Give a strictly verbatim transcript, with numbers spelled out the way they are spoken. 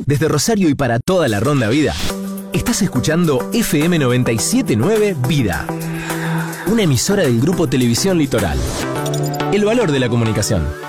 Desde Rosario y para toda la Ronda Vida, estás escuchando F M noventa y siete punto nueve Vida, una emisora del Grupo Televisión Litoral. El valor de la comunicación.